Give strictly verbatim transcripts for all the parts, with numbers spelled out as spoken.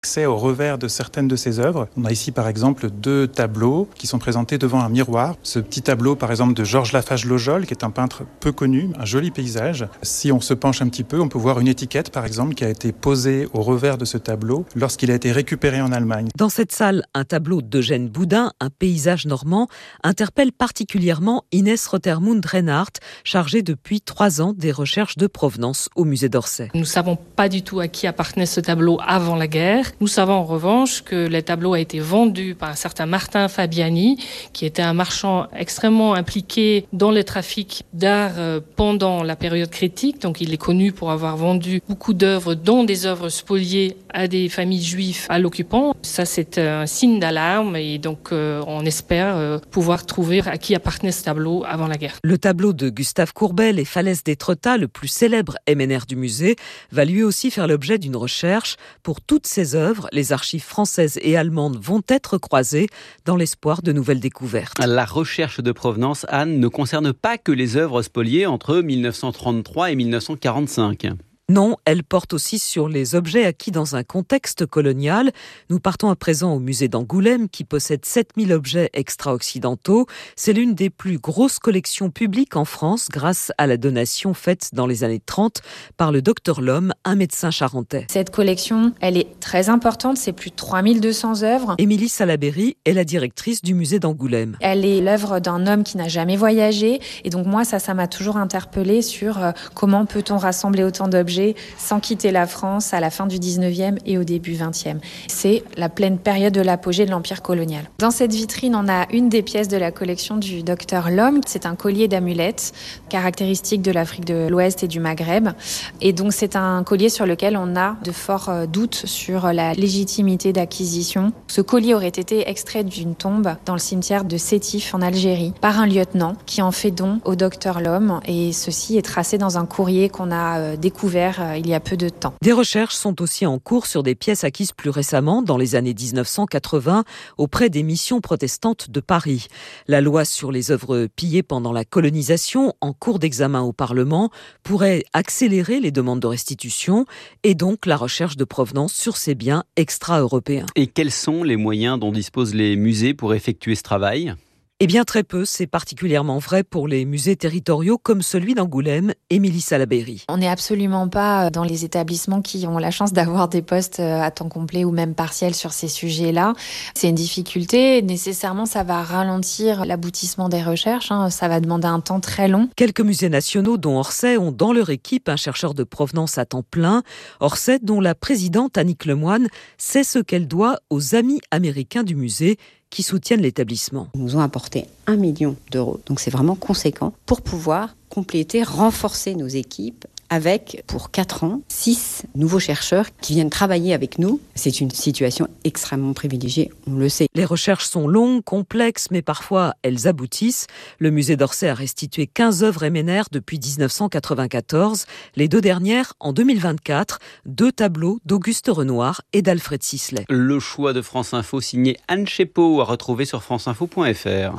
Accès au revers de certaines de ses œuvres. On a ici par exemple deux tableaux qui sont présentés devant un miroir. Ce petit tableau par exemple de Georges Lafage-Lojol, qui est un peintre peu connu, un joli paysage. Si on se penche un petit peu, on peut voir une étiquette par exemple qui a été posée au revers de ce tableau lorsqu'il a été récupéré en Allemagne. Dans cette salle, un tableau d'Eugène Boudin, un paysage normand, interpelle particulièrement Inès Rothermund-Reinhardt, chargée depuis trois ans des recherches de provenance au musée d'Orsay. Nous ne savons pas du tout à qui appartenait ce tableau avant la guerre. Nous savons en revanche que le tableau a été vendu par un certain Martin Fabiani, qui était un marchand extrêmement impliqué dans le trafic d'art pendant la période critique. Donc il est connu pour avoir vendu beaucoup d'œuvres, dont des œuvres spoliées à des familles juives à l'occupant. Ça, c'est un signe d'alarme et donc euh, on espère euh, pouvoir trouver à qui appartenait ce tableau avant la guerre. Le tableau de Gustave Courbet, Les Falaises d'Étretat, le plus célèbre M N R du musée, va lui aussi faire l'objet d'une recherche. Pour toutes ces œuvres, les archives françaises et allemandes vont être croisées dans l'espoir de nouvelles découvertes. La recherche de provenance, Anne, ne concerne pas que les œuvres spoliées entre dix-neuf cent trente-trois et dix-neuf cent quarante-cinq. Non, elle porte aussi sur les objets acquis dans un contexte colonial. Nous partons à présent au musée d'Angoulême qui possède sept mille objets extra-occidentaux. C'est l'une des plus grosses collections publiques en France grâce à la donation faite dans les années trente par le docteur Lhomme, un médecin charentais. Cette collection, elle est très importante, c'est plus de trois mille deux cents œuvres. Émilie Salaberry est la directrice du musée d'Angoulême. Elle est l'œuvre d'un homme qui n'a jamais voyagé et donc moi ça, ça m'a toujours interpellée sur euh, comment peut-on rassembler autant d'objets sans quitter la France à la fin du dix-neuvième et au début vingtième. C'est la pleine période de l'apogée de l'Empire colonial. Dans cette vitrine, on a une des pièces de la collection du docteur Lhomme. C'est un collier d'amulettes caractéristique de l'Afrique de l'Ouest et du Maghreb. Et donc c'est un collier sur lequel on a de forts doutes sur la légitimité d'acquisition. Ce collier aurait été extrait d'une tombe dans le cimetière de Sétif en Algérie par un lieutenant qui en fait don au docteur Lhomme. Et ceci est tracé dans un courrier qu'on a découvert il y a peu de temps. Des recherches sont aussi en cours sur des pièces acquises plus récemment, dans les années dix-neuf cent quatre-vingts, auprès des missions protestantes de Paris. La loi sur les œuvres pillées pendant la colonisation, en cours d'examen au Parlement, pourrait accélérer les demandes de restitution et donc la recherche de provenance sur ces biens extra-européens. Et quels sont les moyens dont disposent les musées pour effectuer ce travail ? Eh bien très peu, c'est particulièrement vrai pour les musées territoriaux comme celui d'Angoulême, Émilie Salaberry. On n'est absolument pas dans les établissements qui ont la chance d'avoir des postes à temps complet ou même partiel sur ces sujets-là. C'est une difficulté, nécessairement ça va ralentir l'aboutissement des recherches, hein. Ça va demander un temps très long. Quelques musées nationaux dont Orsay ont dans leur équipe un chercheur de provenance à temps plein. Orsay dont la présidente Annick Lemoine sait ce qu'elle doit aux amis américains du musée qui soutiennent l'établissement. Ils nous ont apporté un million d'euros, donc c'est vraiment conséquent, pour pouvoir compléter, renforcer nos équipes avec, pour quatre ans, six nouveaux chercheurs qui viennent travailler avec nous. C'est une situation extrêmement privilégiée, on le sait. Les recherches sont longues, complexes, mais parfois elles aboutissent. Le musée d'Orsay a restitué quinze œuvres M N R depuis dix-neuf cent quatre-vingt-quatorze. Les deux dernières, en deux mille vingt-quatre, deux tableaux d'Auguste Renoir et d'Alfred Sisley. Le choix de France Info signé Anne Chepot à retrouver sur franceinfo point f r.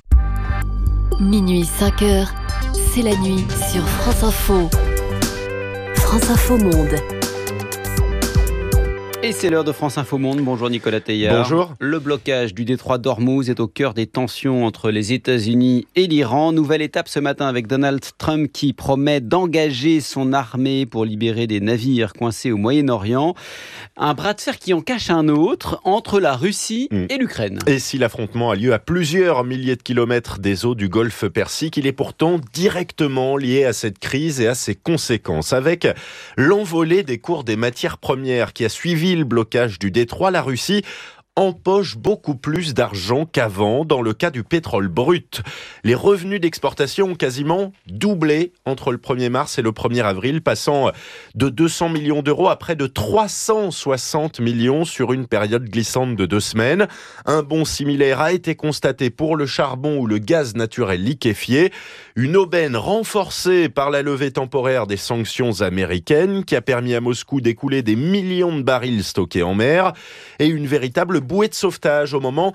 Minuit cinq heures, c'est la nuit sur France Info. France Info Monde. Et c'est l'heure de France Info Monde. Bonjour Nicolas Teillard. Bonjour. Le blocage du détroit d'Ormuz est au cœur des tensions entre les États-Unis et l'Iran. Nouvelle étape ce matin avec Donald Trump qui promet d'engager son armée pour libérer des navires coincés au Moyen-Orient. Un bras de fer qui en cache un autre entre la Russie mmh. et l'Ukraine. Et si l'affrontement a lieu à plusieurs milliers de kilomètres des eaux du golfe Persique, il est pourtant directement lié à cette crise et à ses conséquences. Avec l'envolée des cours des matières premières qui a suivi le blocage du détroit, la Russie empoche beaucoup plus d'argent qu'avant dans le cas du pétrole brut. Les revenus d'exportation ont quasiment doublé entre le premier mars et le premier avril, passant de deux cents millions d'euros à près de trois cent soixante millions sur une période glissante de deux semaines. Un bond similaire a été constaté pour le charbon ou le gaz naturel liquéfié. Une aubaine renforcée par la levée temporaire des sanctions américaines qui a permis à Moscou d'écouler des millions de barils stockés en mer et une véritable bouée de sauvetage au moment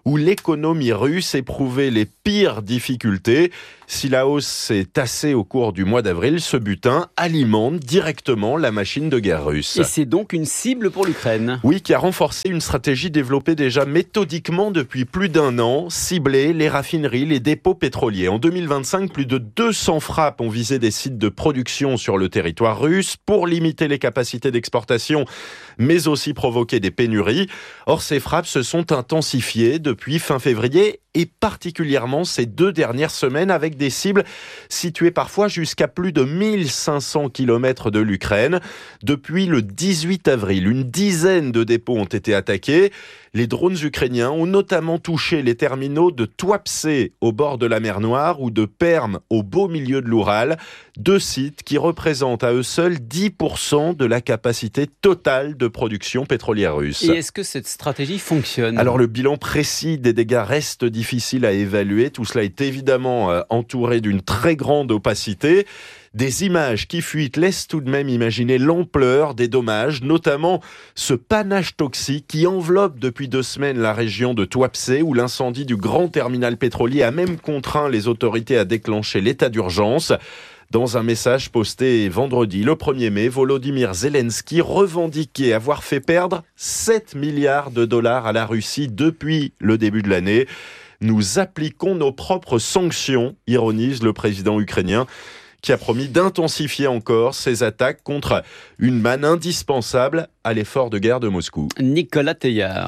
où l'économie russe éprouvait les pires difficultés. Si la hausse s'est tassée au cours du mois d'avril, ce butin alimente directement la machine de guerre russe. Et c'est donc une cible pour l'Ukraine. Oui, qui a renforcé une stratégie développée déjà méthodiquement depuis plus d'un an, cibler les raffineries, les dépôts pétroliers. En deux mille vingt-cinq, plus de deux cents frappes ont visé des sites de production sur le territoire russe pour limiter les capacités d'exportation, mais aussi provoquer des pénuries. Or, ces frappes se sont intensifiées depuis fin février et particulièrement ces deux dernières semaines avec des cibles situées parfois jusqu'à plus de mille cinq cents kilomètres de l'Ukraine. Depuis le dix-huit avril, une dizaine de dépôts ont été attaqués. Les drones ukrainiens ont notamment touché les terminaux de Tuapse au bord de la mer Noire ou de Perm au beau milieu de l'Oural, deux sites qui représentent à eux seuls dix pour cent de la capacité totale de production pétrolière russe. Et est-ce que cette stratégie fonctionne ? Alors le bilan précis des dégâts reste difficile à évaluer. Tout cela est évidemment euh, entouré d'une très grande opacité. Des images qui fuitent laissent tout de même imaginer l'ampleur des dommages, notamment ce panache toxique qui enveloppe depuis deux semaines la région de Tuapse, où l'incendie du grand terminal pétrolier a même contraint les autorités à déclencher l'état d'urgence. Dans un message posté vendredi, le premier mai, Volodymyr Zelensky revendiquait avoir fait perdre sept milliards de dollars à la Russie depuis le début de l'année. Nous appliquons nos propres sanctions, ironise le président ukrainien, qui a promis d'intensifier encore ses attaques contre une manne indispensable à l'effort de guerre de Moscou. Nicolas Teillard.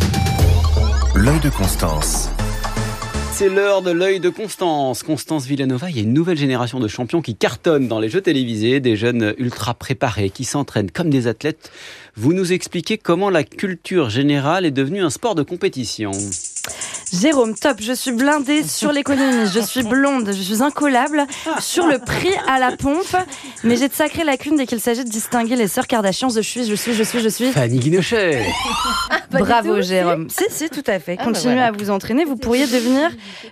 L'œil de Constance. C'est l'heure de l'œil de Constance. Constance Villanova, il y a une nouvelle génération de champions qui cartonnent dans les jeux télévisés, des jeunes ultra préparés qui s'entraînent comme des athlètes. Vous nous expliquez comment la culture générale est devenue un sport de compétition. Jérôme, top, je suis blindée sur l'économie, je suis blonde, je suis incollable sur le prix à la pompe, mais j'ai de sacrées lacunes dès qu'il s'agit de distinguer les sœurs Kardashian. Je suis, je suis, je suis, je suis... Fanny Guinochet. Bravo Jérôme. Si, si, tout à fait. Ah, Continuez bah voilà. à vous entraîner, vous pourriez devenir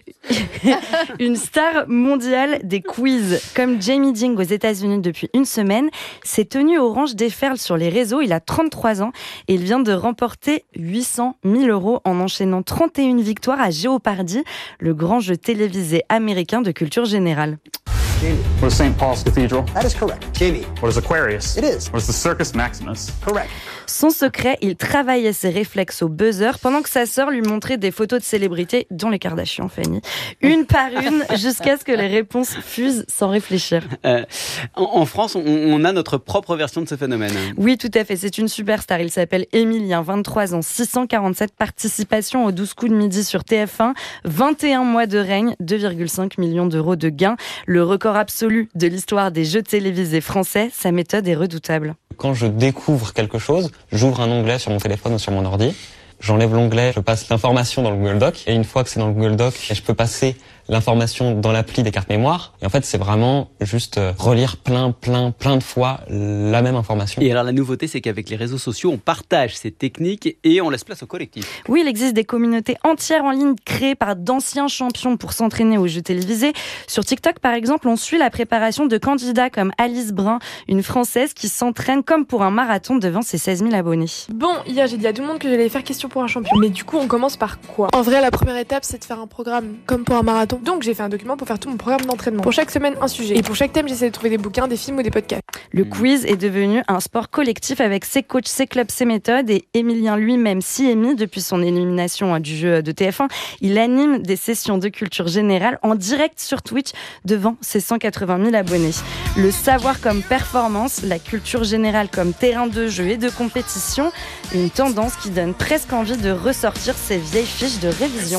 une star mondiale des quiz. Comme Jamie Ding aux États-Unis depuis une semaine, ses tenues orange déferlent sur les réseaux. Il a trente-trois ans et il vient de remporter huit cent mille euros en enchaînant trente et une victoires à Jeopardy, le grand jeu télévisé américain de culture générale. Jamie. What is Saint Paul's Cathedral? That is correct. Jamie. What is Aquarius? It is. What is the Circus Maximus? Correct. Son secret, il travaillait ses réflexes au buzzer pendant que sa sœur lui montrait des photos de célébrités, dont les Kardashian, Fanny, une par une, jusqu'à ce que les réponses fusent sans réfléchir. Euh, en, en France, on, on a notre propre version de ce phénomène. Oui, tout à fait. C'est une superstar. Il s'appelle Émilien, vingt-trois ans, six cent quarante-sept participations aux douze coups de midi sur T F un, vingt et un mois de règne, deux virgule cinq millions d'euros de gains. Le record absolu de l'histoire des jeux télévisés français, sa méthode est redoutable. Quand je découvre quelque chose, j'ouvre un onglet sur mon téléphone ou sur mon ordi, j'enlève l'onglet, je passe l'information dans le Google Doc, et une fois que c'est dans le Google Doc, je peux passer l'information dans l'appli des cartes mémoire. Et en fait, c'est vraiment juste relire plein, plein, plein de fois la même information. Et alors, la nouveauté, c'est qu'avec les réseaux sociaux, on partage ces techniques et on laisse place au collectif. Oui, il existe des communautés entières en ligne créées par d'anciens champions pour s'entraîner aux jeux télévisés. Sur TikTok, par exemple, on suit la préparation de candidats comme Alice Brun, une Française qui s'entraîne comme pour un marathon devant ses seize mille abonnés. Bon, hier, j'ai dit à tout le monde que j'allais faire question pour un champion. Mais du coup, on commence par quoi? En vrai, la première étape, c'est de faire un programme comme pour un marathon. Donc j'ai fait un document pour faire tout mon programme d'entraînement. Pour chaque semaine, un sujet. Et pour chaque thème, j'essaie de trouver des bouquins, des films ou des podcasts. Le quiz est devenu un sport collectif avec ses coachs, ses clubs, ses méthodes. Et Émilien lui-même s'y est mis depuis son élimination du jeu de T F un. Il anime des sessions de culture générale en direct sur Twitch devant ses cent quatre-vingt mille abonnés. Le savoir comme performance, la culture générale comme terrain de jeu et de compétition. Une tendance qui donne presque envie de ressortir ses vieilles fiches de révision.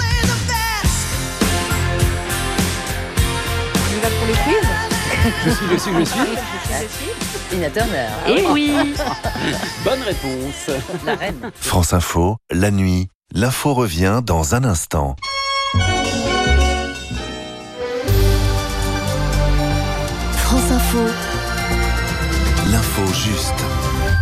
Pour le quiz. Je suis, je suis, je suis. Tina Turner. Et oui. Bonne réponse. La reine. France Info, la nuit. L'info revient dans un instant. France Info. L'info juste.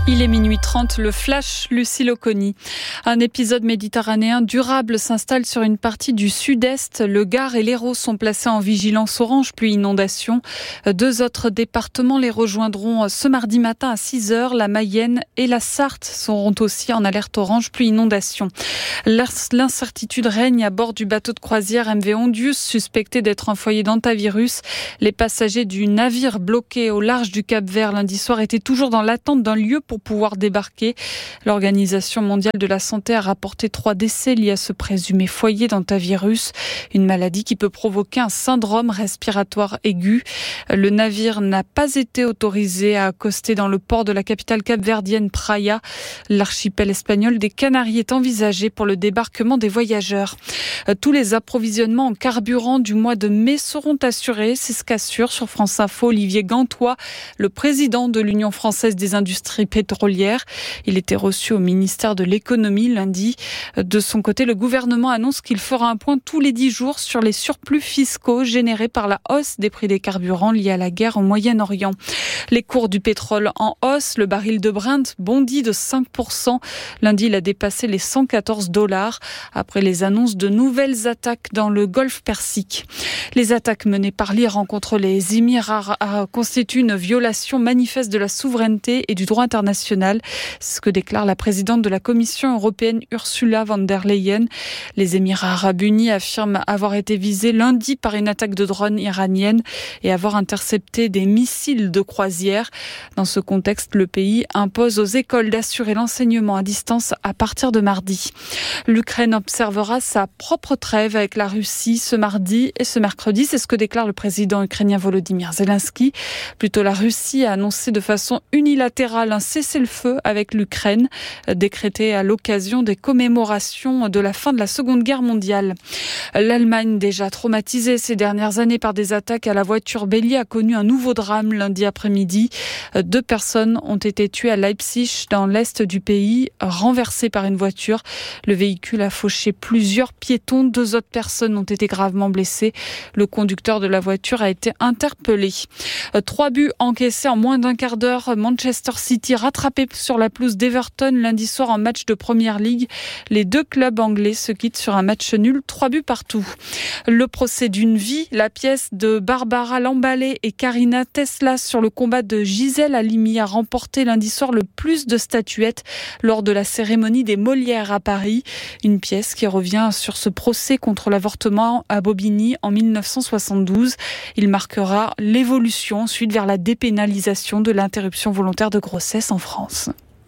Il est minuit trente, le flash Lucie Loconi. Un épisode méditerranéen durable s'installe sur une partie du sud-est. Le Gard et l'Hérault sont placés en vigilance orange pluie inondation. Deux autres départements les rejoindront ce mardi matin à six heures. La Mayenne et la Sarthe seront aussi en alerte orange pluie inondation. L'incertitude règne à bord du bateau de croisière M V Ondius, suspecté d'être un foyer d'hantavirus. Les passagers du navire bloqué au large du Cap-Vert lundi soir étaient toujours dans l'attente d'un lieu pour pouvoir débarquer. L'Organisation mondiale de la santé a rapporté trois décès liés à ce présumé foyer d'hantavirus, une maladie qui peut provoquer un syndrome respiratoire aigu. Le navire n'a pas été autorisé à accoster dans le port de la capitale capverdienne Praia. L'archipel espagnol des Canaries est envisagé pour le débarquement des voyageurs. Tous les approvisionnements en carburant du mois de mai seront assurés, c'est ce qu'assure sur France Info Olivier Gantois, le président de l'Union française des industries pétrolières. Il était reçu au ministère de l'économie lundi. De son côté, le gouvernement annonce qu'il fera un point tous les dix jours sur les surplus fiscaux générés par la hausse des prix des carburants liés à la guerre au Moyen-Orient. Les cours du pétrole en hausse, le baril de Brent bondit de cinq pour cent. Lundi, il a dépassé les cent quatorze dollars après les annonces de nouvelles attaques dans le Golfe Persique. Les attaques menées par l'Iran contre les Émirats constituent une violation manifeste de la souveraineté et du droit international. C'est ce que déclare la présidente de la Commission européenne Ursula von der Leyen. Les Émirats arabes unis affirment avoir été visés lundi par une attaque de drone iranienne et avoir intercepté des missiles de croisière. Dans ce contexte, le pays impose aux écoles d'assurer l'enseignement à distance à partir de mardi. L'Ukraine observera sa propre trêve avec la Russie ce mardi et ce mercredi. C'est ce que déclare le président ukrainien Volodymyr Zelensky. Plutôt, la Russie a annoncé de façon unilatérale un cessez-le-feu avec l'Ukraine, décrété à l'occasion des commémorations de la fin de la Seconde Guerre mondiale. L'Allemagne, déjà traumatisée ces dernières années par des attaques à la voiture bélier, a connu un nouveau drame lundi après-midi. Deux personnes ont été tuées à Leipzig, dans l'est du pays, renversées par une voiture. Le véhicule a fauché plusieurs piétons. Deux autres personnes ont été gravement blessées. Le conducteur de la voiture a été interpellé. Trois buts encaissés en moins d'un quart d'heure. Manchester City rattrapé sur la pelouse d'Everton lundi soir en match de Premier League. Les deux clubs anglais se quittent sur un match nul, trois buts partout. Le procès d'une vie, la pièce de Barbara Lambalé et Karina Tesla sur le combat de Gisèle Halimi a remporté lundi soir le plus de statuettes lors de la cérémonie des Molières à Paris. Une pièce qui revient sur ce procès contre l'avortement à Bobigny en mille neuf cent soixante-douze. Il marquera l'évolution ensuite vers la dépénalisation de l'interruption volontaire de grossesse en France.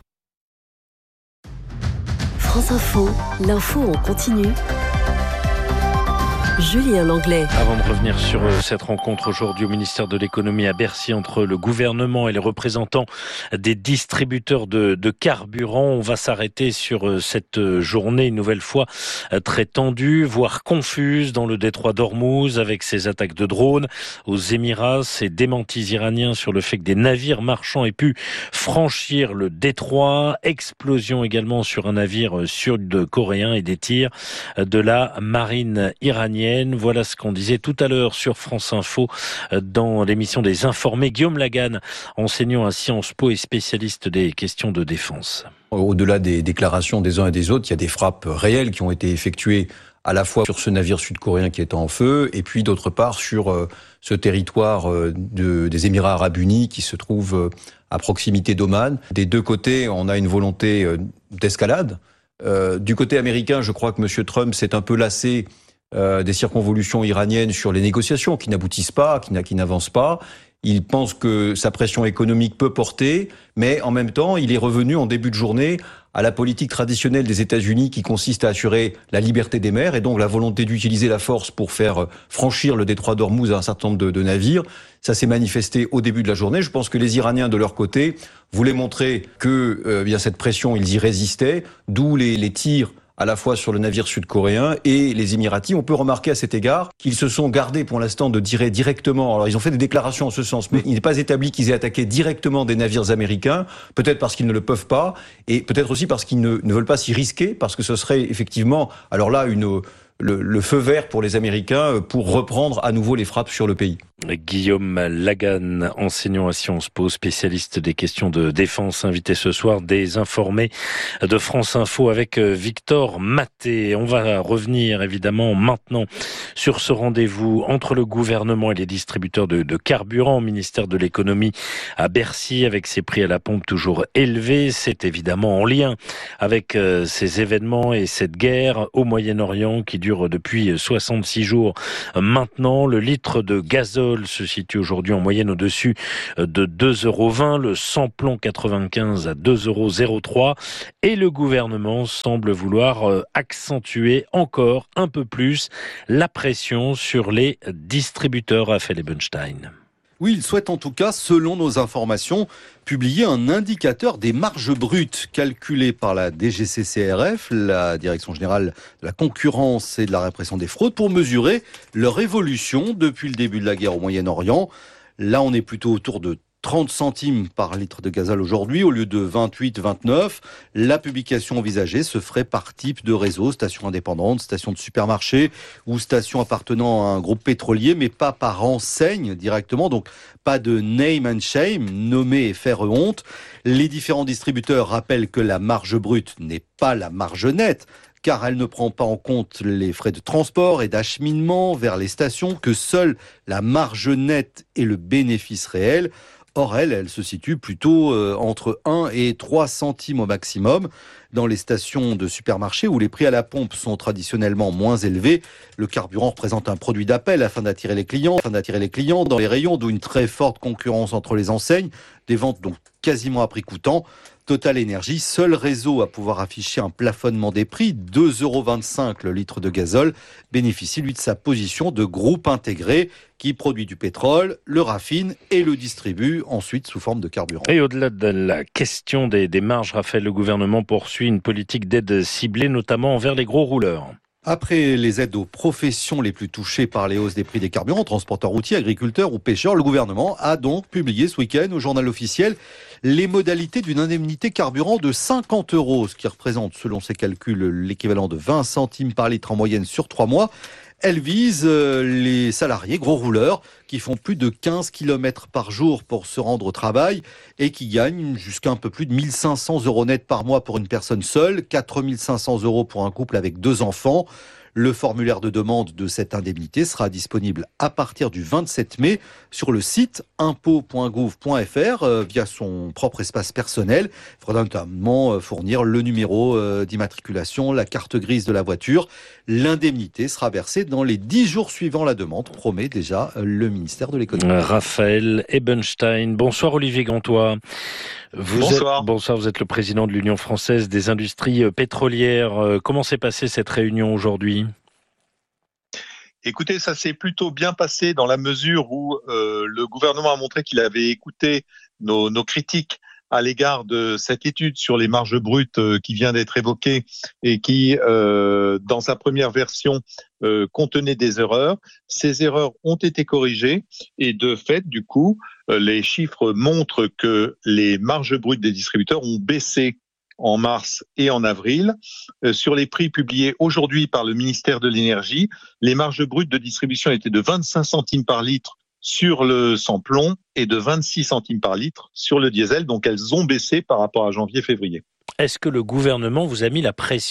France Info, l'info en continu. Julien Langlais. Avant de revenir sur cette rencontre aujourd'hui au ministère de l'économie à Bercy entre le gouvernement et les représentants des distributeurs de, de carburant, on va s'arrêter sur cette journée une nouvelle fois très tendue, voire confuse dans le détroit d'Ormuz avec ces attaques de drones aux Émirats, ces démentis iraniens sur le fait que des navires marchands aient pu franchir le détroit, explosion également sur un navire sud-coréen et des tirs de la marine iranienne. Voilà ce qu'on disait tout à l'heure sur France Info dans l'émission des Informés. Guillaume Lagan, enseignant à Sciences Po et spécialiste des questions de défense. Au-delà des déclarations des uns et des autres, il y a des frappes réelles qui ont été effectuées à la fois sur ce navire sud-coréen qui est en feu et puis d'autre part sur euh, ce territoire euh, de, des Émirats arabes unis qui se trouve euh, à proximité d'Oman. Des deux côtés, on a une volonté euh, d'escalade. Euh, du côté américain, je crois que M. Trump s'est un peu lassé Euh, des circonvolutions iraniennes sur les négociations qui n'aboutissent pas, qui, qui n'avancent pas. Il pense que sa pression économique peut porter, mais en même temps, il est revenu en début de journée à la politique traditionnelle des États-Unis qui consiste à assurer la liberté des mers et donc la volonté d'utiliser la force pour faire franchir le détroit d'Ormuz à un certain nombre de, de navires. Ça s'est manifesté au début de la journée. Je pense que les Iraniens, de leur côté, voulaient montrer que euh, bien cette pression, ils y résistaient, d'où les, les tirs à la fois sur le navire sud-coréen et les Émiratis. On peut remarquer à cet égard qu'ils se sont gardés pour l'instant de tirer directement. Alors ils ont fait des déclarations en ce sens, mais il n'est pas établi qu'ils aient attaqué directement des navires américains, peut-être parce qu'ils ne le peuvent pas, et peut-être aussi parce qu'ils ne, ne veulent pas s'y risquer, parce que ce serait effectivement, alors là, une... le, le feu vert pour les Américains pour reprendre à nouveau les frappes sur le pays. Guillaume Lagan, enseignant à Sciences Po, spécialiste des questions de défense, invité ce soir des informés de France Info avec Victor Maté. On va revenir évidemment maintenant sur ce rendez-vous entre le gouvernement et les distributeurs de, de carburant au ministère de l'économie à Bercy, avec ses prix à la pompe toujours élevés. C'est évidemment en lien avec euh, ces événements et cette guerre au Moyen-Orient qui dure depuis soixante-six jours maintenant. Le litre de gazole se situe aujourd'hui en moyenne au-dessus de deux euros vingt, le sans-plomb quatre-vingt-quinze à deux euros zéro trois, et le gouvernement semble vouloir accentuer encore un peu plus la pression sur les distributeurs. Raphaël Ebenstein. Oui, il souhaite en tout cas, selon nos informations, publier un indicateur des marges brutes calculé par la D G C C R F, la Direction Générale de la Concurrence et de la Répression des Fraudes, pour mesurer leur évolution depuis le début de la guerre au Moyen-Orient. Là, on est plutôt autour de trente centimes par litre de gazole aujourd'hui, au lieu de vingt-huit, vingt-neuf. La publication envisagée se ferait par type de réseau, station indépendante, station de supermarché ou station appartenant à un groupe pétrolier, mais pas par enseigne directement. Donc, pas de name and shame, nommer et faire honte. Les différents distributeurs rappellent que la marge brute n'est pas la marge nette, car elle ne prend pas en compte les frais de transport et d'acheminement vers les stations, que seule la marge nette est le bénéfice réel. Or, elle, elle se situe plutôt euh, entre un et trois centimes au maximum. Dans les stations de supermarché où les prix à la pompe sont traditionnellement moins élevés, le carburant représente un produit d'appel afin d'attirer les clients, afin d'attirer les clients dans les rayons, d'où une très forte concurrence entre les enseignes, des ventes donc quasiment à prix coûtant. Total Énergie, seul réseau à pouvoir afficher un plafonnement des prix, deux euros vingt-cinq le litre de gazole, bénéficie lui de sa position de groupe intégré qui produit du pétrole, le raffine et le distribue ensuite sous forme de carburant. Et au-delà de la question des, des marges, Raphaël, le gouvernement poursuit une politique d'aide ciblée, notamment envers les gros rouleurs. Après les aides aux professions les plus touchées par les hausses des prix des carburants, transporteurs routiers, agriculteurs ou pêcheurs, le gouvernement a donc publié ce week-end au journal officiel les modalités d'une indemnité carburant de cinquante euros, ce qui représente, selon ses calculs, l'équivalent de vingt centimes par litre en moyenne sur trois mois. Elle vise les salariés gros rouleurs qui font plus de quinze kilomètres par jour pour se rendre au travail et qui gagnent jusqu'à un peu plus de mille cinq cents euros net par mois pour une personne seule, quatre mille cinq cents euros pour un couple avec deux enfants. Le formulaire de demande de cette indemnité sera disponible à partir du vingt-sept mai sur le site impôt point gouv point f r euh, via son propre espace personnel. Il faudra notamment fournir le numéro euh, d'immatriculation, la carte grise de la voiture. L'indemnité sera versée dans les dix jours suivant la demande, promet déjà le ministère de l'économie. Raphaël Ebenstein. Bonsoir Olivier Gantois. Vous bonsoir. Êtes, bonsoir, vous êtes le président de l'Union française des industries pétrolières. Comment s'est passée cette réunion aujourd'hui ? Écoutez, ça s'est plutôt bien passé dans la mesure où euh, le gouvernement a montré qu'il avait écouté nos, nos critiques à l'égard de cette étude sur les marges brutes euh, qui vient d'être évoquée et qui, euh, dans sa première version, euh, contenait des erreurs. Ces erreurs ont été corrigées et de fait, du coup, euh, les chiffres montrent que les marges brutes des distributeurs ont baissé en mars et en avril. Euh, sur les prix publiés aujourd'hui par le ministère de l'Énergie, les marges brutes de distribution étaient de vingt-cinq centimes par litre sur le sans-plomb et de vingt-six centimes par litre sur le diesel. Donc elles ont baissé par rapport à janvier-février. Est-ce que le gouvernement vous a mis la pression ?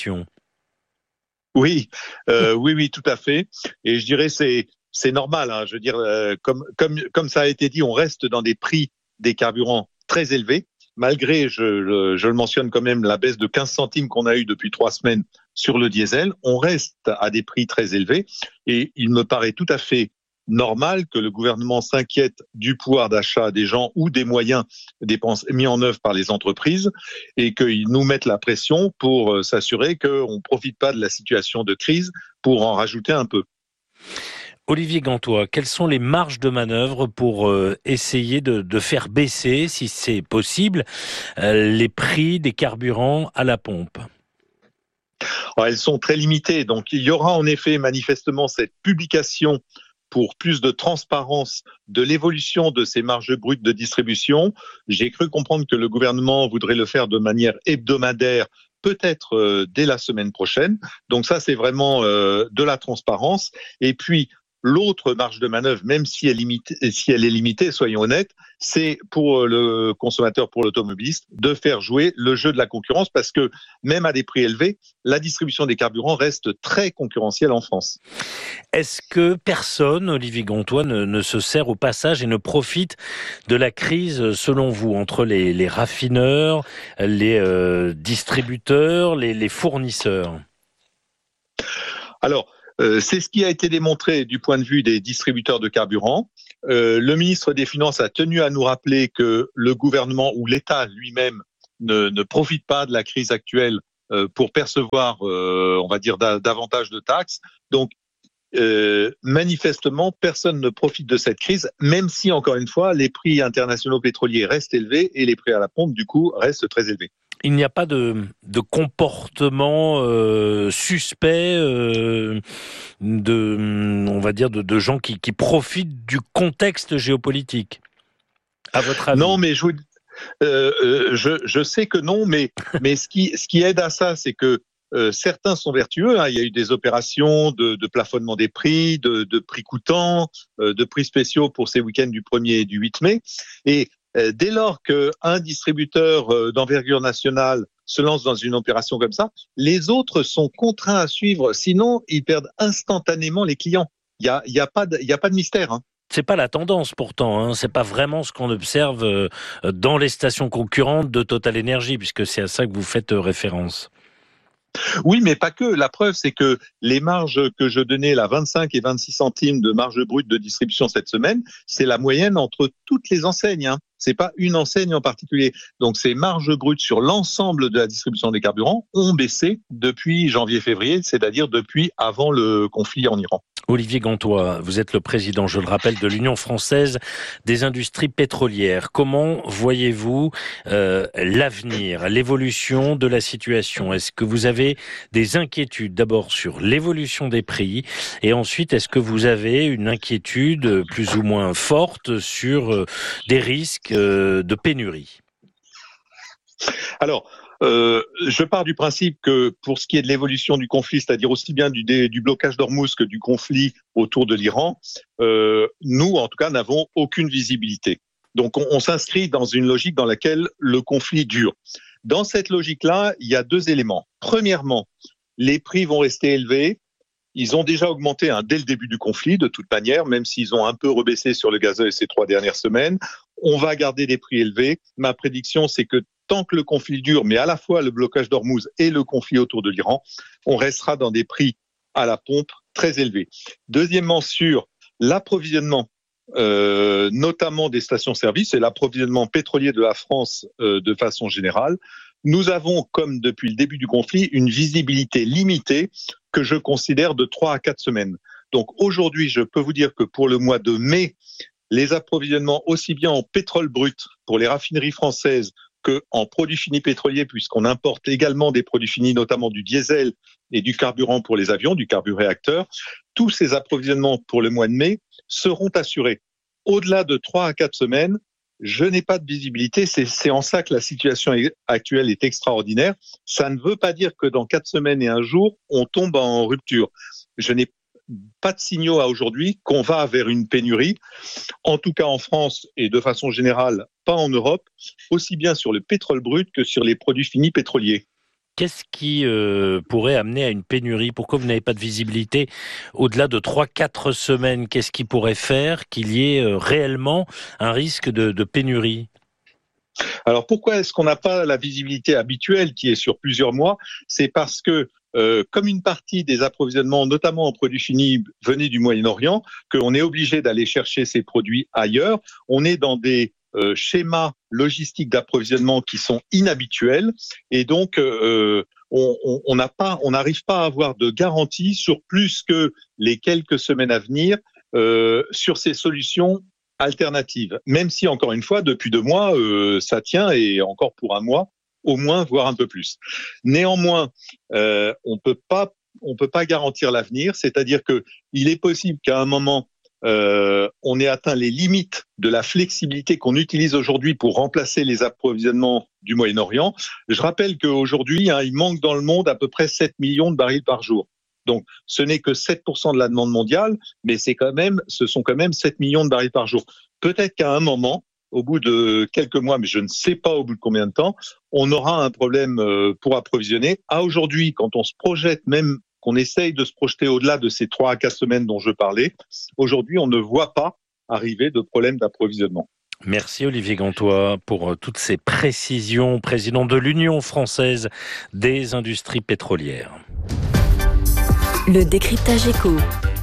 Oui, euh, oui, oui, tout à fait. Et je dirais c'est c'est normal. Hein, je veux dire, euh, comme comme comme ça a été dit, on reste dans des prix des carburants très élevés. Malgré, je, je le mentionne quand même, la baisse de quinze centimes qu'on a eue depuis trois semaines sur le diesel, on reste à des prix très élevés et il me paraît tout à fait normal que le gouvernement s'inquiète du pouvoir d'achat des gens ou des moyens dépensés, mis en œuvre par les entreprises et qu'ils nous mettent la pression pour s'assurer qu'on ne profite pas de la situation de crise pour en rajouter un peu. Olivier Gantois, quelles sont les marges de manœuvre pour euh, essayer de, de faire baisser, si c'est possible, euh, les prix des carburants à la pompe ? Alors, elles sont très limitées. Donc, il y aura en effet manifestement cette publication pour plus de transparence de l'évolution de ces marges brutes de distribution. J'ai cru comprendre que le gouvernement voudrait le faire de manière hebdomadaire peut-être euh, dès la semaine prochaine. Donc ça, c'est vraiment euh, de la transparence. Et puis, l'autre marge de manœuvre, même si elle, limite, si elle est limitée, soyons honnêtes, c'est pour le consommateur, pour l'automobiliste, de faire jouer le jeu de la concurrence parce que même à des prix élevés, la distribution des carburants reste très concurrentielle en France. Est-ce que personne, Olivier Gantois, ne, ne se sert au passage et ne profite de la crise, selon vous, entre les, les raffineurs, les euh, distributeurs, les, les fournisseurs ? Alors, Euh, c'est ce qui a été démontré du point de vue des distributeurs de carburant. Euh, le ministre des Finances a tenu à nous rappeler que le gouvernement ou l'État lui-même ne, ne profite pas de la crise actuelle euh, pour percevoir, euh, on va dire, da- davantage de taxes. Donc, euh, manifestement, personne ne profite de cette crise, même si, encore une fois, les prix internationaux pétroliers restent élevés et les prix à la pompe, du coup, restent très élevés. Il n'y a pas de, de comportement euh, suspect, euh, de, on va dire, de, de gens qui, qui profitent du contexte géopolitique, à votre avis ? Non, mais je, euh, euh, je, je sais que non, mais, mais ce, qui, ce qui aide à ça, c'est que euh, certains sont vertueux. Hein. Il y a eu des opérations de, de plafonnement des prix, de, de prix coûtants, euh, de prix spéciaux pour ces week-ends du premier et du huit mai. Et dès lors qu'un distributeur d'envergure nationale se lance dans une opération comme ça, les autres sont contraints à suivre, sinon ils perdent instantanément les clients. Il n'y a, y a, pas de, y a pas de mystère. Hein. C'est pas la tendance pourtant, hein. C'est pas vraiment ce qu'on observe dans les stations concurrentes de Total Energy, puisque c'est à ça que vous faites référence. Oui, mais pas que. La preuve, c'est que les marges que je donnais, là, vingt-cinq et vingt-six centimes de marge brute de distribution cette semaine, c'est la moyenne entre toutes les enseignes. Hein. C'est pas une enseigne en particulier. Donc, ces marges brutes sur l'ensemble de la distribution des carburants ont baissé depuis janvier-février, c'est-à-dire depuis avant le conflit en Iran. Olivier Gantois, vous êtes le président, je le rappelle, de l'Union française des industries pétrolières. Comment voyez-vous euh, l'avenir, l'évolution de la situation ? Est-ce que vous avez des inquiétudes d'abord sur l'évolution des prix et ensuite est-ce que vous avez une inquiétude plus ou moins forte sur euh, des risques euh, de pénurie ? Alors, Euh, je pars du principe que pour ce qui est de l'évolution du conflit, c'est-à-dire aussi bien du, du blocage d'Ormuz que du conflit autour de l'Iran, euh, nous, en tout cas, n'avons aucune visibilité. Donc, on, on s'inscrit dans une logique dans laquelle le conflit dure. Dans cette logique-là, il y a deux éléments. Premièrement, les prix vont rester élevés. Ils ont déjà augmenté hein, dès le début du conflit, de toute manière, même s'ils ont un peu rebaissé sur le gazole ces trois dernières semaines. On va garder des prix élevés. Ma prédiction, c'est que tant que le conflit dure, mais à la fois le blocage d'Ormuz et le conflit autour de l'Iran, on restera dans des prix à la pompe très élevés. Deuxièmement, sur l'approvisionnement, euh, notamment des stations-service et l'approvisionnement pétrolier de la France euh, de façon générale, nous avons, comme depuis le début du conflit, une visibilité limitée que je considère de trois à quatre semaines. Donc aujourd'hui, je peux vous dire que pour le mois de mai, les approvisionnements aussi bien en pétrole brut pour les raffineries françaises qu'en produits finis pétroliers, puisqu'on importe également des produits finis, notamment du diesel et du carburant pour les avions, du carburéacteur, tous ces approvisionnements pour le mois de mai seront assurés. Au-delà de trois à quatre semaines, je n'ai pas de visibilité. C'est, c'est en ça que la situation actuelle est extraordinaire. Ça ne veut pas dire que dans quatre semaines et un jour, on tombe en rupture. Je n'ai pas de signaux à aujourd'hui qu'on va vers une pénurie, en tout cas en France et de façon générale, pas en Europe, aussi bien sur le pétrole brut que sur les produits finis pétroliers. Qu'est-ce qui euh, pourrait amener à une pénurie ? Pourquoi vous n'avez pas de visibilité au-delà de trois à quatre semaines ? Qu'est-ce qui pourrait faire qu'il y ait euh, réellement un risque de, de pénurie ? Alors pourquoi est-ce qu'on n'a pas la visibilité habituelle qui est sur plusieurs mois ? C'est parce que euh, comme une partie des approvisionnements, notamment en produits finis, venaient du Moyen-Orient, qu'on est obligé d'aller chercher ces produits ailleurs. On est dans des euh, schémas logistiques d'approvisionnement qui sont inhabituels et donc euh, on n'a pas, on n'arrive pas à avoir de garantie sur plus que les quelques semaines à venir euh, sur ces solutions alternatives. Même si encore une fois, depuis deux mois, euh, ça tient et encore pour un mois. Au moins, voire un peu plus. Néanmoins, euh, on peut pas, on peut pas garantir l'avenir. C'est-à-dire que il est possible qu'à un moment, euh, on ait atteint les limites de la flexibilité qu'on utilise aujourd'hui pour remplacer les approvisionnements du Moyen-Orient. Je rappelle qu'aujourd'hui, hein, il manque dans le monde à peu près sept millions de barils par jour. Donc, ce n'est que sept pour cent de la demande mondiale, mais c'est quand même, ce sont quand même sept millions de barils par jour. Peut-être qu'à un moment, au bout de quelques mois, mais je ne sais pas au bout de combien de temps, on aura un problème pour approvisionner. À aujourd'hui, quand on se projette, même qu'on essaye de se projeter au-delà de ces trois à quatre semaines dont je parlais, aujourd'hui, on ne voit pas arriver de problème d'approvisionnement. Merci Olivier Gantois pour toutes ces précisions, président de l'Union française des industries pétrolières. Le décryptage éco.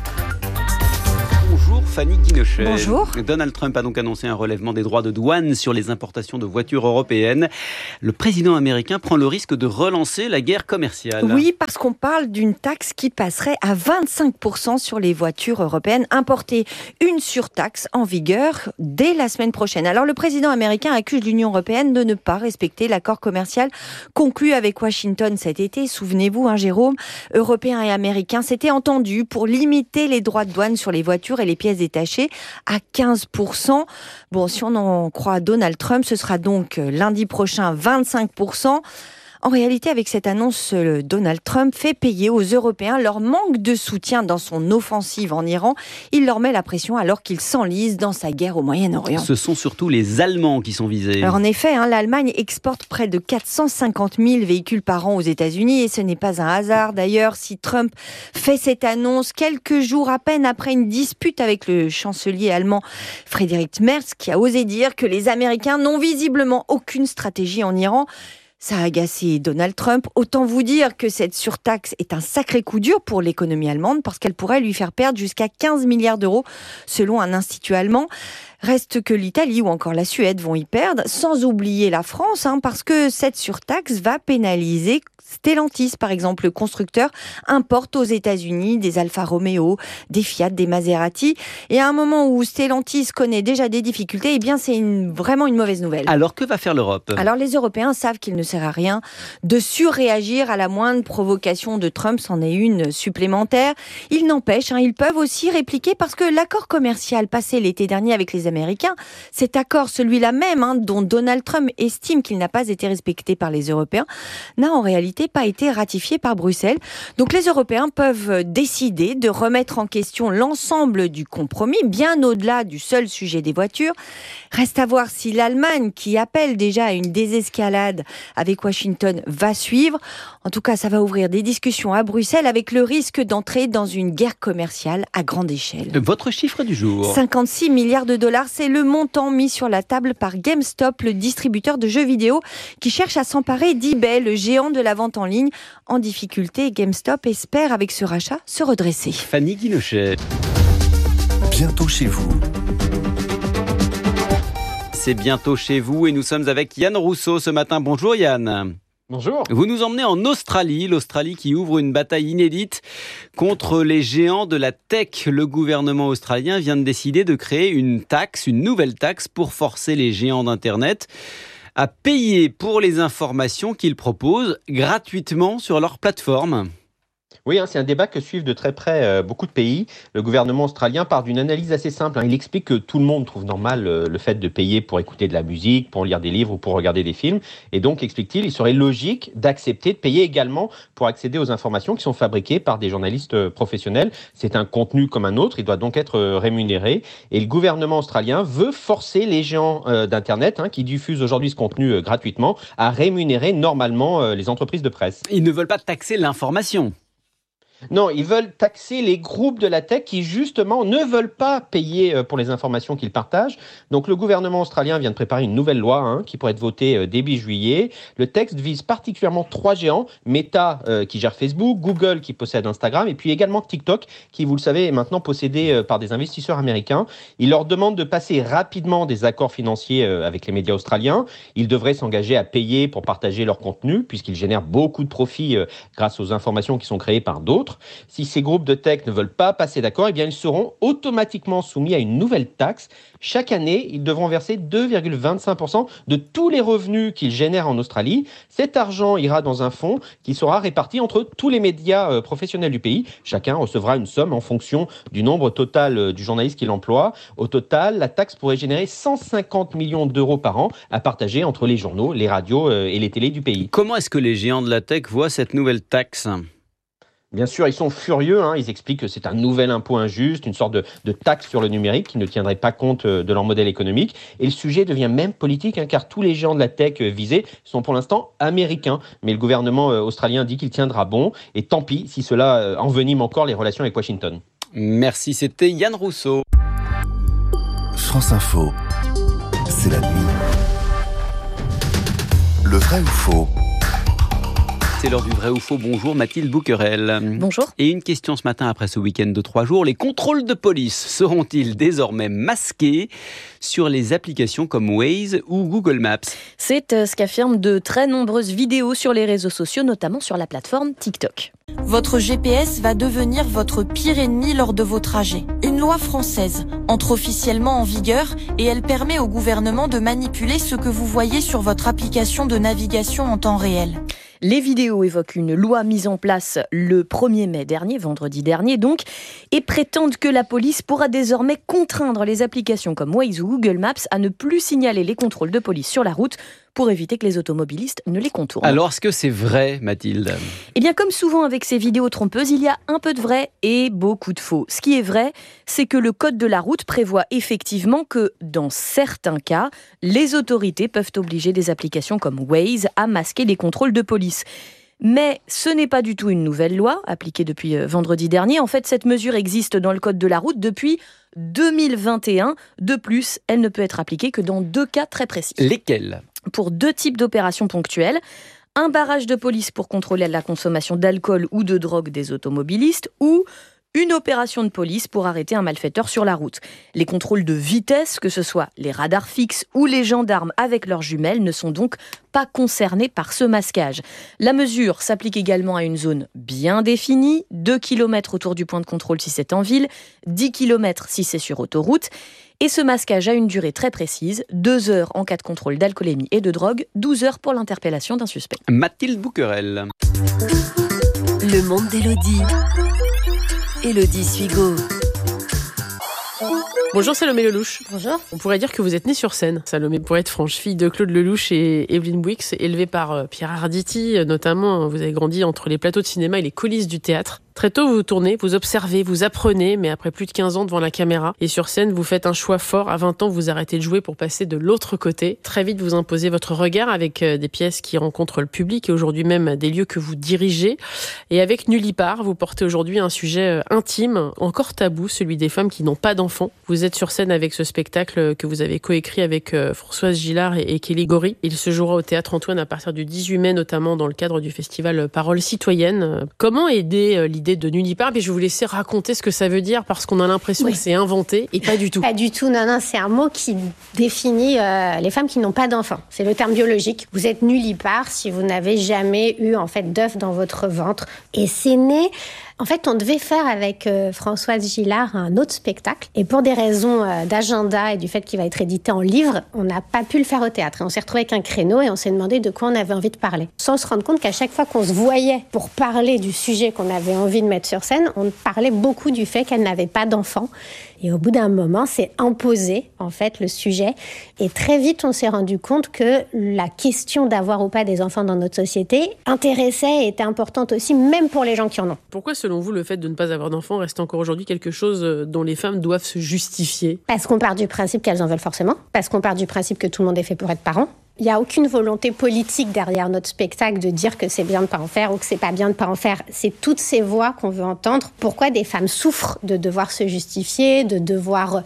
Bonjour Fanny Guinochet. Bonjour. Donald Trump a donc annoncé un relèvement des droits de douane sur les importations de voitures européennes. Le président américain prend le risque de relancer la guerre commerciale. Oui, parce qu'on parle d'une taxe qui passerait à vingt-cinq pour cent sur les voitures européennes importées. Une surtaxe en vigueur dès la semaine prochaine. Alors le président américain accuse l'Union européenne de ne pas respecter l'accord commercial conclu avec Washington cet été. Souvenez-vous, hein, Jérôme, Européens et Américains s'étaient entendus pour limiter les droits de douane sur les voitures et les pièces détachées à quinze pour cent. Bon, si on en croit Donald Trump, ce sera donc lundi prochain vingt-cinq pour cent. En réalité, avec cette annonce, Donald Trump fait payer aux Européens leur manque de soutien dans son offensive en Iran. Il leur met la pression alors qu'ils s'enlisent dans sa guerre au Moyen-Orient. Ce sont surtout les Allemands qui sont visés. Alors en effet, hein, l'Allemagne exporte près de quatre cent cinquante mille véhicules par an aux États-Unis et ce n'est pas un hasard. D'ailleurs, si Trump fait cette annonce quelques jours à peine après une dispute avec le chancelier allemand Friedrich Merz, qui a osé dire que les Américains n'ont visiblement aucune stratégie en Iran. Ça a agacé Donald Trump. Autant vous dire que cette surtaxe est un sacré coup dur pour l'économie allemande parce qu'elle pourrait lui faire perdre jusqu'à quinze milliards d'euros selon un institut allemand. Reste que l'Italie ou encore la Suède vont y perdre, sans oublier la France, hein, parce que cette surtaxe va pénaliser Stellantis, par exemple. Le constructeur importe aux États-Unis des Alfa Romeo, des Fiat, des Maserati. Et à un moment où Stellantis connaît déjà des difficultés, eh bien c'est une, vraiment une mauvaise nouvelle. Alors que va faire l'Europe ? Alors les Européens savent qu'il ne sert à rien de surréagir à la moindre provocation de Trump, c'en est une supplémentaire. Il n'empêche, hein, ils peuvent aussi répliquer parce que l'accord commercial passé l'été dernier avec les Américains, cet accord, celui-là même, hein, dont Donald Trump estime qu'il n'a pas été respecté par les Européens, n'a en réalité pas été ratifié par Bruxelles. Donc les Européens peuvent décider de remettre en question l'ensemble du compromis, bien au-delà du seul sujet des voitures. Reste à voir si l'Allemagne, qui appelle déjà à une désescalade avec Washington, va suivre. En tout cas, ça va ouvrir des discussions à Bruxelles avec le risque d'entrer dans une guerre commerciale à grande échelle. Votre chiffre du jour ? cinquante-six milliards de dollars, c'est le montant mis sur la table par GameStop, le distributeur de jeux vidéo qui cherche à s'emparer d'eBay, le géant de la vente en ligne. En difficulté, GameStop espère avec ce rachat se redresser. Fanny Guinochet. Bientôt chez vous. C'est bientôt chez vous et nous sommes avec Yann Rousseau ce matin. Bonjour Yann. Bonjour. Vous nous emmenez en Australie, l'Australie qui ouvre une bataille inédite contre les géants de la tech. Le gouvernement australien vient de décider de créer une taxe, une nouvelle taxe pour forcer les géants d'Internet à payer pour les informations qu'ils proposent gratuitement sur leur plateforme. Oui, hein, c'est un débat que suivent de très près euh, beaucoup de pays. Le gouvernement australien part d'une analyse assez simple. Hein. Il explique que tout le monde trouve normal euh, le fait de payer pour écouter de la musique, pour lire des livres ou pour regarder des films. Et donc, explique-t-il, il serait logique d'accepter de payer également pour accéder aux informations qui sont fabriquées par des journalistes euh, professionnels. C'est un contenu comme un autre, il doit donc être euh, rémunéré. Et le gouvernement australien veut forcer les géants euh, d'Internet, hein, qui diffusent aujourd'hui ce contenu euh, gratuitement, à rémunérer normalement euh, les entreprises de presse. Ils ne veulent pas taxer l'information. Non, ils veulent taxer les groupes de la tech qui, justement, ne veulent pas payer pour les informations qu'ils partagent. Donc, le gouvernement australien vient de préparer une nouvelle loi hein, qui pourrait être votée début juillet. Le texte vise particulièrement trois géants. Meta, euh, qui gère Facebook, Google, qui possède Instagram, et puis également TikTok, qui, vous le savez, est maintenant possédé euh, par des investisseurs américains. Il leur demande de passer rapidement des accords financiers euh, avec les médias australiens. Ils devraient s'engager à payer pour partager leur contenu, puisqu'ils génèrent beaucoup de profits euh, grâce aux informations qui sont créées par d'autres. contre, si ces groupes de tech ne veulent pas passer d'accord, eh bien ils seront automatiquement soumis à une nouvelle taxe. Chaque année, ils devront verser deux virgule vingt-cinq pour cent de tous les revenus qu'ils génèrent en Australie. Cet argent ira dans un fonds qui sera réparti entre tous les médias professionnels du pays. Chacun recevra une somme en fonction du nombre total du journaliste qu'il emploie. Au total, la taxe pourrait générer cent cinquante millions d'euros par an à partager entre les journaux, les radios et les télés du pays. Comment est-ce que les géants de la tech voient cette nouvelle taxe ? Bien sûr, ils sont furieux, hein. Ils expliquent que c'est un nouvel impôt injuste, une sorte de, de taxe sur le numérique qui ne tiendrait pas compte de leur modèle économique. Et le sujet devient même politique, hein, car tous les géants de la tech visés sont pour l'instant américains. Mais le gouvernement australien dit qu'il tiendra bon. Et tant pis si cela envenime encore les relations avec Washington. Merci, c'était Yann Rousseau. France Info, c'est la nuit. Le vrai ou faux ? C'est l'heure du vrai ou faux. Bonjour Mathilde Bouquerel. Bonjour. Et une question ce matin après ce week-end de trois jours. Les contrôles de police seront-ils désormais masqués sur les applications comme Waze ou Google Maps ? C'est ce qu'affirment de très nombreuses vidéos sur les réseaux sociaux, notamment sur la plateforme TikTok. Votre G P S va devenir votre pire ennemi lors de vos trajets. Une loi française entre officiellement en vigueur et elle permet au gouvernement de manipuler ce que vous voyez sur votre application de navigation en temps réel. Les vidéos évoquent une loi mise en place le premier mai dernier, vendredi dernier donc, et prétendent que la police pourra désormais contraindre les applications comme Waze ou Google Maps à ne plus signaler les contrôles de police sur la route pour éviter que les automobilistes ne les contournent. Alors, est-ce que c'est vrai, Mathilde ? Eh bien, comme souvent avec ces vidéos trompeuses, il y a un peu de vrai et beaucoup de faux. Ce qui est vrai, c'est que le code de la route prévoit effectivement que, dans certains cas, les autorités peuvent obliger des applications comme Waze à masquer les contrôles de police. Mais ce n'est pas du tout une nouvelle loi, appliquée depuis vendredi dernier. En fait, cette mesure existe dans le code de la route depuis deux mille vingt et un. De plus, elle ne peut être appliquée que dans deux cas très précis. Lesquels ? Pour deux types d'opérations ponctuelles. Un barrage de police pour contrôler la consommation d'alcool ou de drogue des automobilistes ou une opération de police pour arrêter un malfaiteur sur la route. Les contrôles de vitesse, que ce soit les radars fixes ou les gendarmes avec leurs jumelles, ne sont donc pas concernés par ce masquage. La mesure s'applique également à une zone bien définie, deux kilomètres autour du point de contrôle si c'est en ville, dix kilomètres si c'est sur autoroute. Et ce masquage a une durée très précise, deux heures en cas de contrôle d'alcoolémie et de drogue, douze heures pour l'interpellation d'un suspect. Mathilde Bouquerel. Le monde d'Élodie. Élodie Suigo. Bonjour Salomé Lelouch. Bonjour. On pourrait dire que vous êtes née sur scène. Salomé, pour être franche, fille de Claude Lelouch et Evelyne Bouix, élevée par Pierre Arditi, notamment, vous avez grandi entre les plateaux de cinéma et les coulisses du théâtre. Très tôt, vous vous tournez, vous observez, vous apprenez, mais après plus de quinze ans devant la caméra et sur scène, vous faites un choix fort. À vingt ans, vous arrêtez de jouer pour passer de l'autre côté. Très vite, vous imposez votre regard avec des pièces qui rencontrent le public et aujourd'hui même des lieux que vous dirigez. Et avec Nullipare, vous portez aujourd'hui un sujet intime, encore tabou, celui des femmes qui n'ont pas d'enfants. Vous êtes sur scène avec ce spectacle que vous avez coécrit avec Françoise Gillard et Kelly Gori. Il se jouera au Théâtre Antoine à partir du dix-huit mai, notamment dans le cadre du festival Paroles citoyennes. Comment aider l'idée de Nullipare? Mais je vais vous laisser raconter ce que ça veut dire parce qu'on a l'impression oui. que c'est inventé et pas du tout. Pas du tout, non, non, c'est un mot qui définit euh, les femmes qui n'ont pas d'enfants. C'est le terme biologique. Vous êtes nullipare si vous n'avez jamais eu en fait d'œuf dans votre ventre. Et c'est né... En fait, on devait faire avec euh, Françoise Gillard un autre spectacle. Et pour des raisons euh, d'agenda et du fait qu'il va être édité en livre, on n'a pas pu le faire au théâtre. Et on s'est retrouvé avec un créneau et on s'est demandé de quoi on avait envie de parler. Sans se rendre compte qu'à chaque fois qu'on se voyait pour parler du sujet qu'on avait envie de mettre sur scène, on parlait beaucoup du fait qu'elle n'avait pas d'enfant. Et au bout d'un moment, c'est imposé, en fait, le sujet. Et très vite, on s'est rendu compte que la question d'avoir ou pas des enfants dans notre société intéressait et était importante aussi, même pour les gens qui en ont. Pourquoi, selon vous, le fait de ne pas avoir d'enfants reste encore aujourd'hui quelque chose dont les femmes doivent se justifier? Parce qu'on part du principe qu'elles en veulent forcément. Parce qu'on part du principe que tout le monde est fait pour être parent. Il n'y a aucune volonté politique derrière notre spectacle de dire que c'est bien de ne pas en faire ou que c'est pas bien de ne pas en faire. C'est toutes ces voix qu'on veut entendre. Pourquoi des femmes souffrent de devoir se justifier, de devoir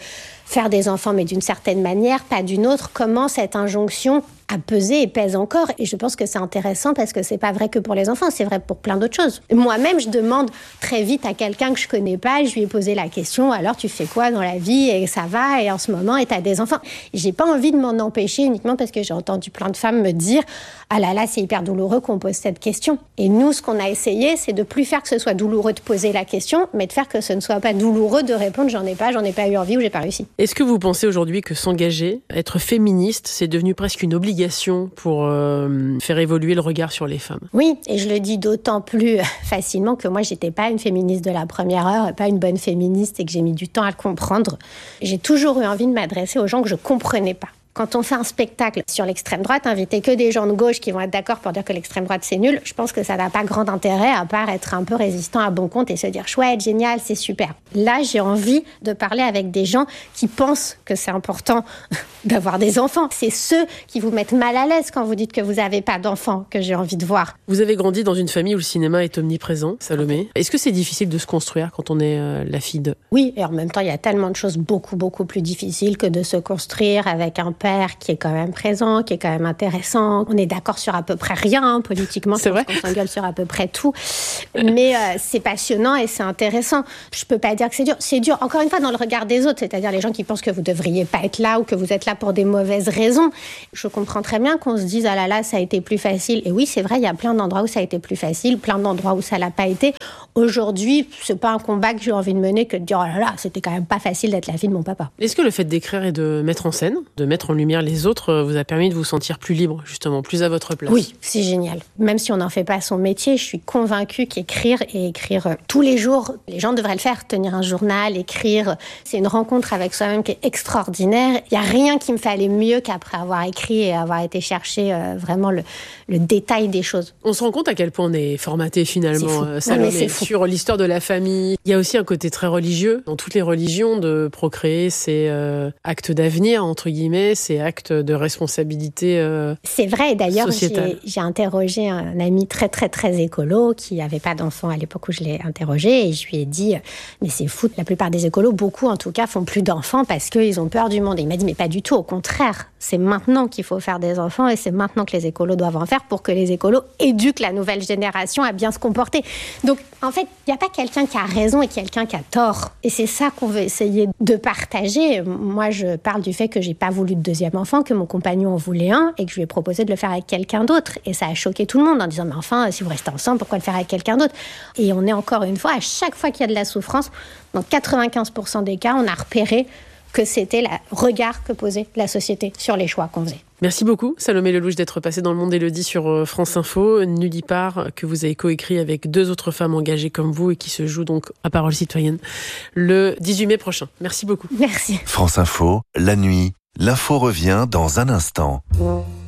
faire des enfants, mais d'une certaine manière, pas d'une autre. Comment cette injonction a pesé et pèse encore. Et je pense que c'est intéressant parce que c'est pas vrai que pour les enfants, c'est vrai pour plein d'autres choses. Moi-même, je demande très vite à quelqu'un que je connais pas, je lui ai posé la question, alors tu fais quoi dans la vie et ça va et en ce moment et t'as des enfants. J'ai pas envie de m'en empêcher uniquement parce que j'ai entendu plein de femmes me dire ah là là, c'est hyper douloureux qu'on pose cette question. Et nous, ce qu'on a essayé, c'est de plus faire que ce soit douloureux de poser la question, mais de faire que ce ne soit pas douloureux de répondre j'en ai pas, j'en ai pas eu envie ou j'ai pas réussi. Est-ce que vous pensez aujourd'hui que s'engager, être féministe, c'est devenu presque une obligation pour euh, faire évoluer le regard sur les femmes? Oui, et je le dis d'autant plus facilement que moi, j'étais pas une féministe de la première heure, pas une bonne féministe et que j'ai mis du temps à le comprendre. J'ai toujours eu envie de m'adresser aux gens que je comprenais pas. Quand on fait un spectacle sur l'extrême droite, inviter que des gens de gauche qui vont être d'accord pour dire que l'extrême droite c'est nul, je pense que ça n'a pas grand intérêt à part être un peu résistant à bon compte et se dire chouette, génial, c'est super. Là, j'ai envie de parler avec des gens qui pensent que c'est important d'avoir des enfants. C'est ceux qui vous mettent mal à l'aise quand vous dites que vous n'avez pas d'enfants que j'ai envie de voir. Vous avez grandi dans une famille où le cinéma est omniprésent, Salomé. Est-ce que c'est difficile de se construire quand on est euh, la fille de... Oui, et en même temps, il y a tellement de choses beaucoup, beaucoup plus difficiles que de se construire avec un père qui est quand même présent, qui est quand même intéressant. On est d'accord sur à peu près rien, hein, politiquement. C'est vrai. On s'engueule sur à peu près tout. Mais euh, c'est passionnant et c'est intéressant. Je peux pas dire que c'est dur. C'est dur, encore une fois, dans le regard des autres, c'est-à-dire les gens qui pensent que vous devriez pas être là ou que vous êtes là pour des mauvaises raisons. Je comprends très bien qu'on se dise ah là là, ça a été plus facile. Et oui, c'est vrai, il y a plein d'endroits où ça a été plus facile, plein d'endroits où ça l'a pas été. Aujourd'hui, c'est pas un combat que j'ai envie de mener que de dire oh là là, c'était quand même pas facile d'être la fille de mon papa. Est-ce que le fait d'écrire et de mettre en scène, de mettre en lumière les autres, vous a permis de vous sentir plus libre, justement, plus à votre place? Oui, c'est génial. Même si on n'en fait pas son métier, je suis convaincue qu'écrire et écrire tous les jours, les gens devraient le faire, tenir un journal, écrire. C'est une rencontre avec soi-même qui est extraordinaire. Il n'y a rien qui me fallait mieux qu'après avoir écrit et avoir été chercher euh, vraiment le, le détail des choses. On se rend compte à quel point on est formaté finalement, euh, Salomé, sur l'histoire de la famille. Il y a aussi un côté très religieux. Dans toutes les religions, de procréer, c'est euh, acte d'avenir, entre guillemets, c'est acte de responsabilité euh, C'est vrai, et d'ailleurs, sociétale. J'ai, j'ai interrogé un ami très, très, très écolo qui n'avait pas d'enfant à l'époque où je l'ai interrogé, et je lui ai dit, mais c'est fou, la plupart des écolos, beaucoup en tout cas, font plus d'enfants parce qu'ils ont peur du monde. Et il m'a dit, mais pas du tout, au contraire, c'est maintenant qu'il faut faire des enfants et c'est maintenant que les écolos doivent en faire pour que les écolos éduquent la nouvelle génération à bien se comporter. Donc, en fait, il n'y a pas quelqu'un qui a raison et quelqu'un qui a tort. Et c'est ça qu'on veut essayer de partager. Moi, je parle du fait que j'ai pas voulu de deuxième enfant, que mon compagnon en voulait un et que je lui ai proposé de le faire avec quelqu'un d'autre. Et ça a choqué tout le monde en disant, mais enfin, si vous restez ensemble, pourquoi le faire avec quelqu'un d'autre? Et on est encore une fois, à chaque fois qu'il y a de la souffrance, dans quatre-vingt-quinze pour cent des cas, on a repéré que c'était le regard que posait la société sur les choix qu'on faisait. Merci beaucoup, Salomé Lelouch, d'être passée dans Le Monde Élodie sur France Info. Nudipart, que vous avez coécrit avec deux autres femmes engagées comme vous et qui se joue donc à Parole citoyenne le dix-huit mai prochain. Merci beaucoup. Merci. France Info, la nuit, l'info revient dans un instant.